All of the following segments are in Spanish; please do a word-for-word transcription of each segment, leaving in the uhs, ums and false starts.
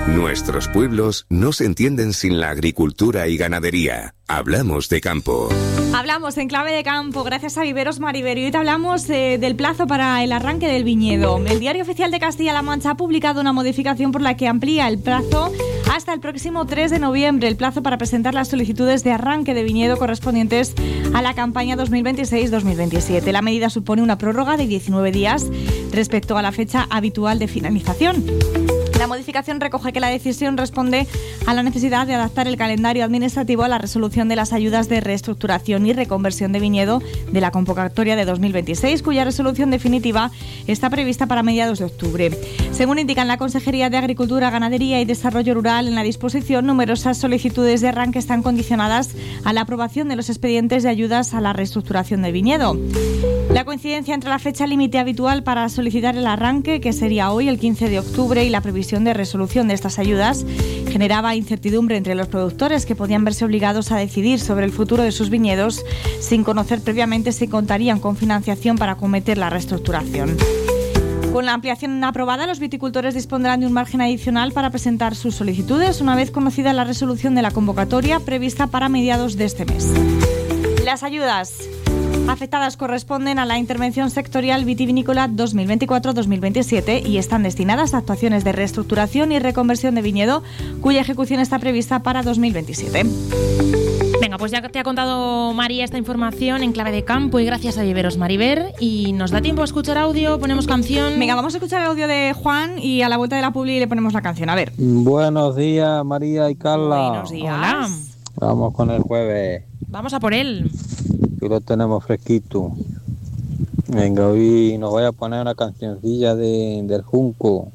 Nuestros pueblos no se entienden sin la agricultura y ganadería. Hablamos de campo. Hablamos en clave de campo, gracias a Viveros Mariver. Y hoy te hablamos eh, del plazo para el arranque del viñedo. El Diario Oficial de Castilla-La Mancha ha publicado una modificación por la que amplía el plazo hasta el próximo tres de noviembre, el plazo para presentar las solicitudes de arranque de viñedo correspondientes a la campaña dos mil veintiséis dos mil veintisiete. La medida supone una prórroga de diecinueve días respecto a la fecha habitual de finalización. La modificación recoge que la decisión responde a la necesidad de adaptar el calendario administrativo a la resolución de las ayudas de reestructuración y reconversión de viñedo de la convocatoria de dos mil veintiséis, cuya resolución definitiva está prevista para mediados de octubre. Según indican la Consejería de Agricultura, Ganadería y Desarrollo Rural, en la disposición, numerosas solicitudes de arranque están condicionadas a la aprobación de los expedientes de ayudas a la reestructuración del viñedo. La coincidencia entre la fecha límite habitual para solicitar el arranque, que sería hoy, el quince de octubre, y la previsión de resolución de estas ayudas generaba incertidumbre entre los productores, que podían verse obligados a decidir sobre el futuro de sus viñedos sin conocer previamente si contarían con financiación para acometer la reestructuración. Con la ampliación aprobada, los viticultores dispondrán de un margen adicional para presentar sus solicitudes una vez conocida la resolución de la convocatoria prevista para mediados de este mes. Las ayudas afectadas corresponden a la intervención sectorial vitivinícola dos mil veinticuatro dos mil veintisiete y están destinadas a actuaciones de reestructuración y reconversión de viñedo, cuya ejecución está prevista para dos mil veintisiete. Venga, pues ya te ha contado María esta información en clave de campo y gracias a Viveros Mariver. Y nos da tiempo a escuchar audio, ponemos canción. Venga, vamos a escuchar el audio de Juan y a la vuelta de la publi le ponemos la canción. A ver. Buenos días, María y Carla. Buenos días. Hola. Vamos con el jueves. Vamos a por él. Aquí lo tenemos fresquito. Venga, hoy nos voy a poner una cancioncilla de, del Junco.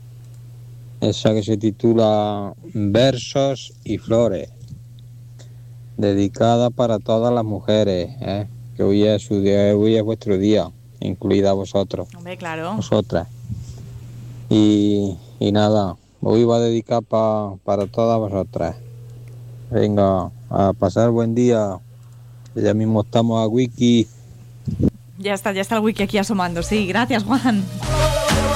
Esa que se titula Versos y Flores. Dedicada para todas las mujeres, ¿eh? Que hoy es su día, hoy es vuestro día, incluida vosotros. Hombre, claro. Vosotras. Y, y nada, hoy va a dedicar pa, para todas vosotras. Venga, a pasar buen día. Ya mismo estamos a Wiki. Ya está, ya está el Wiki aquí asomando. Sí, gracias, Juan.